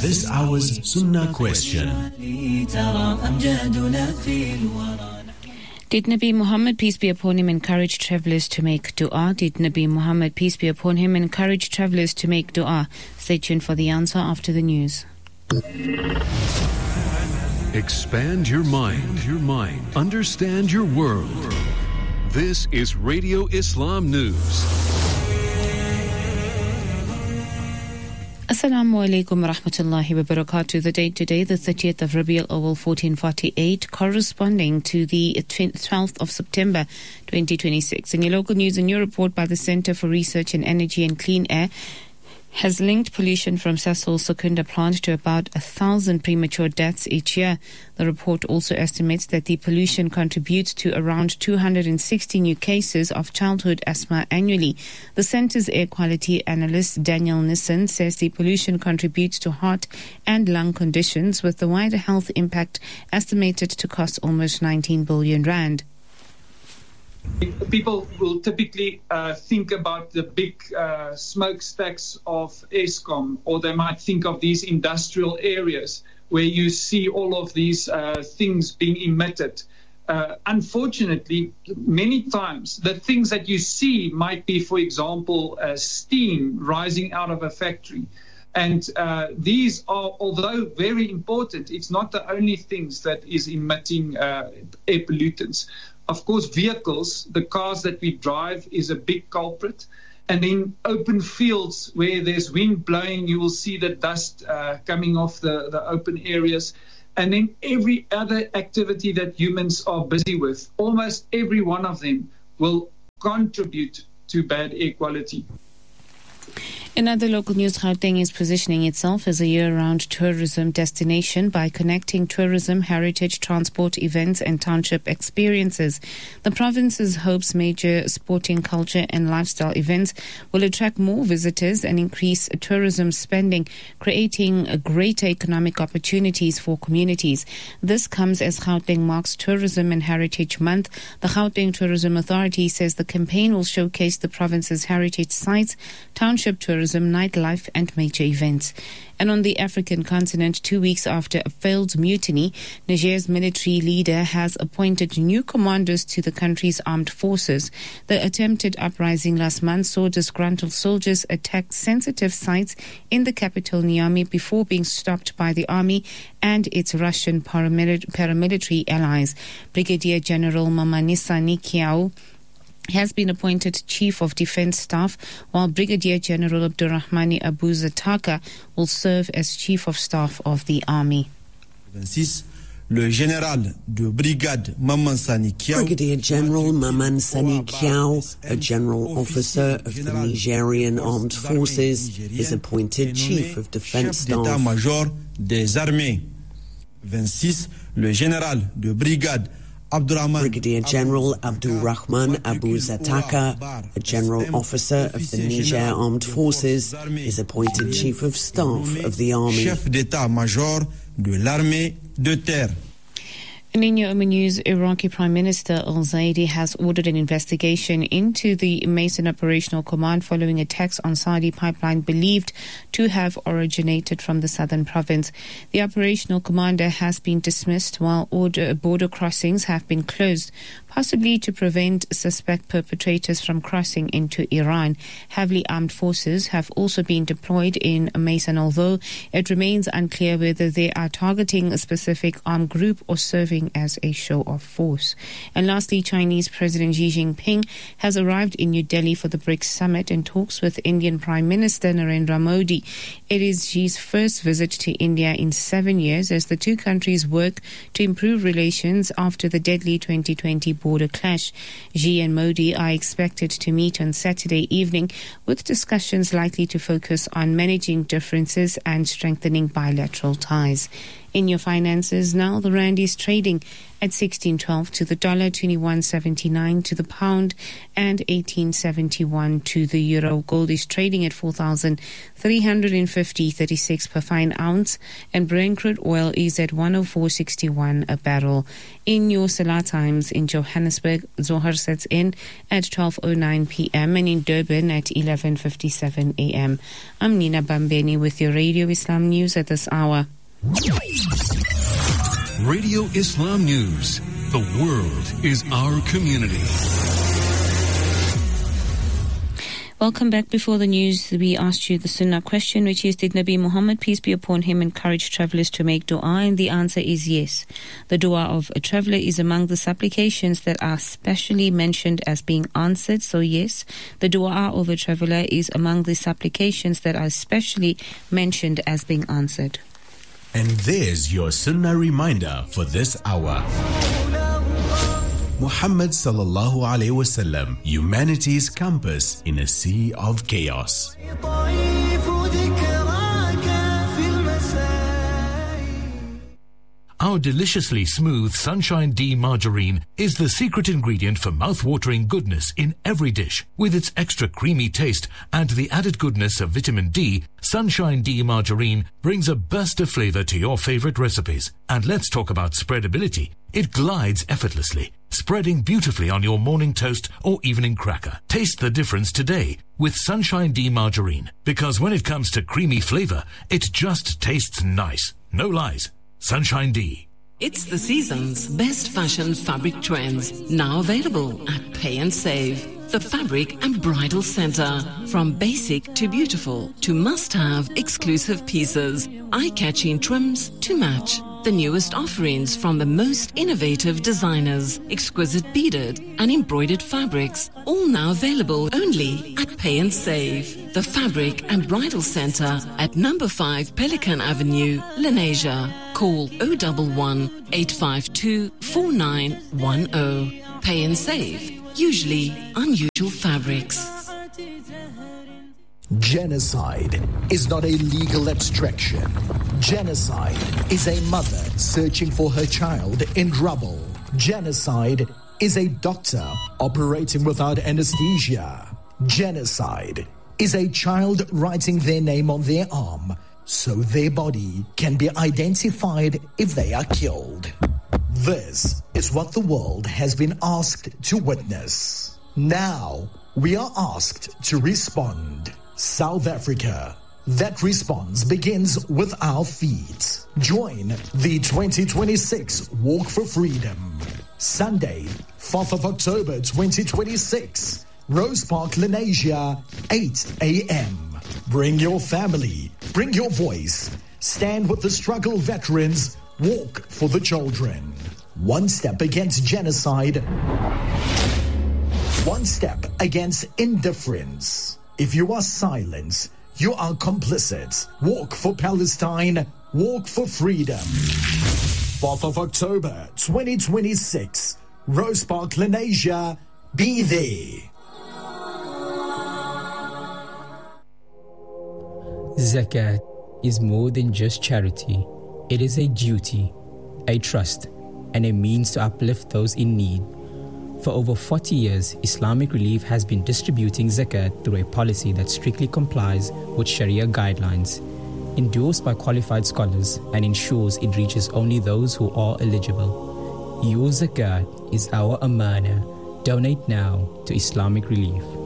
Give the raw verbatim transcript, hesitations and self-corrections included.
This hour's Sunnah question. Did Nabi Muhammad, peace be upon him, encourage travelers to make dua? Did Nabi Muhammad, peace be upon him, encourage travelers to make dua? Stay tuned for the answer after the news. Expand your mind, your mind. Understand your world. This is Radio Islam News. Assalamu alaikum wa rahmatullahi wa barakatuh. The date today, the thirtieth of Rabiul Awal fourteen forty-eight, corresponding to the twelfth of September twenty twenty-six. In your local news, a new report by the Center for Research in Energy and Clean Air has linked pollution from Sasol Secunda plant to about a thousand premature deaths each year. The report also estimates that the pollution contributes to around two hundred sixty new cases of childhood asthma annually. The center's air quality analyst Daniel Nissen says the pollution contributes to heart and lung conditions, with the wider health impact estimated to cost almost nineteen billion rand. People will typically uh, think about the big uh, smokestacks of Eskom, or they might think of these industrial areas where you see all of these uh, things being emitted. Uh, unfortunately, many times the things that you see might be, for example, uh, steam rising out of a factory. And uh, these are, although very important, it's not the only things that is emitting uh, air pollutants. Of course, vehicles, the cars that we drive, is a big culprit. And in open fields where there's wind blowing, you will see the dust uh, coming off the, the open areas. And then every other activity that humans are busy with, almost every one of them will contribute to bad air quality. In other local news, Gauteng is positioning itself as a year-round tourism destination by connecting tourism, heritage, transport, events and township experiences. The province's hopes major sporting, culture and lifestyle events will attract more visitors and increase tourism spending, creating greater economic opportunities for communities. This comes as Gauteng marks Tourism and Heritage Month. The Gauteng Tourism Authority says the campaign will showcase the province's heritage sites, township tourism, nightlife and major events. And on the African continent, two weeks after a failed mutiny, Niger's military leader has appointed new commanders to the country's armed forces. The attempted uprising last month saw disgruntled soldiers attack sensitive sites in the capital Niamey before being stopped by the army and its Russian paramilitary, paramilitary allies. Brigadier General Mamanisa Nikiao has been appointed Chief of Defence Staff, while Brigadier General Abdurrahmani Abu Zataka will serve as Chief of Staff of the Army. Le général de brigade Mamansani Kiao, Brigadier General Mamansani Kiao, a general officer of the Nigerian Armed Forces, is appointed Chief of Defence Staff. D'état-major des armées. vingt-six Le général de brigade Brigadier General Abdurrahman Abu Zataka, a general officer of the Niger Armed Forces, is appointed Chief of Staff of the Army. Chef d'état-major de l'armée de terre. In your Oman News, Iraqi Prime Minister al-Zaidi has ordered an investigation into the Mason Operational Command following attacks on Saudi pipeline believed to have originated from the southern province. The operational commander has been dismissed while order, border crossings have been closed, possibly to prevent suspect perpetrators from crossing into Iran. Heavily armed forces have also been deployed in Mason, although it remains unclear whether they are targeting a specific armed group or serving as a show of force. And lastly, Chinese President Xi Jinping has arrived in New Delhi for the BRICS summit and talks with Indian Prime Minister Narendra Modi. It is Xi's first visit to India in seven years as the two countries work to improve relations after the deadly twenty twenty border clash. Xi and Modi are expected to meet on Saturday evening, with discussions likely to focus on managing differences and strengthening bilateral ties. In your finances now, the rand is trading at sixteen twelve to the dollar, twenty-one seventy-nine to the pound, and eighteen seventy-one to the euro. Gold is trading at four thousand three hundred fifty dollars thirty-six per fine ounce, and Brent crude oil is at one oh four sixty-one a barrel. In your Salah times, in Johannesburg, Zohar sets in at twelve oh nine p.m. and in Durban at eleven fifty-seven a.m. I'm Nina Bambeni with your Radio Islam News at this hour. Radio Islam News. The world is our community. Welcome back. Before the news, we asked you the Sunnah question, which is, did Nabi Muhammad, peace be upon him, encourage travelers to make dua? And the answer is yes. The dua of a traveler is among the supplications that are specially mentioned as being answered. So yes, the dua of a traveler is among the supplications that are specially mentioned as being answered. And there's your Sunnah reminder for this hour. Muhammad sallallahu alaihi wasallam, humanity's compass in a sea of chaos. Our deliciously smooth Sunshine D margarine is the secret ingredient for mouth-watering goodness in every dish. With its extra creamy taste and the added goodness of vitamin D, Sunshine D margarine brings a burst of flavor to your favorite recipes. And let's talk about spreadability. It glides effortlessly, spreading beautifully on your morning toast or evening cracker. Taste the difference today with Sunshine D margarine, because when it comes to creamy flavor, it just tastes nice. No lies. Sunshine D. It's the season's best fashion fabric trends, now available at Pay and Save. The Fabric and Bridal Center. From basic to beautiful to must-have exclusive pieces, eye-catching trims to match. The newest offerings from the most innovative designers, exquisite beaded and embroidered fabrics, all now available only at Pay and Save. The Fabric and Bridal Center at number five Pelican Avenue, Lenasia. Call oh one one, eight five two, four nine one oh. Pay and Save. Usually unusual fabrics. Genocide is not a legal abstraction. Genocide is a mother searching for her child in rubble. Genocide is a doctor operating without anesthesia. Genocide is a child writing their name on their arm so their body can be identified if they are killed. This is what the world has been asked to witness. Now we are asked to respond. South Africa. That response begins with our feet. Join the twenty twenty-six Walk for Freedom. Sunday, fourth of October twenty twenty-six. Rose Park, Lenasia, eight a.m. Bring your family. Bring your voice. Stand with the struggle veterans. Walk for the children. One step against genocide. One step against indifference. If you are silent, you are complicit. Walk for Palestine. Walk for freedom. fourth of October twenty twenty-six. Rose Park, Lenasia. Be there. Zakat is more than just charity. It is a duty, a trust, and a means to uplift those in need. For over forty years, Islamic Relief has been distributing zakat through a policy that strictly complies with Sharia guidelines, endorsed by qualified scholars, and ensures it reaches only those who are eligible. Your zakat is our amana. Donate now to Islamic Relief.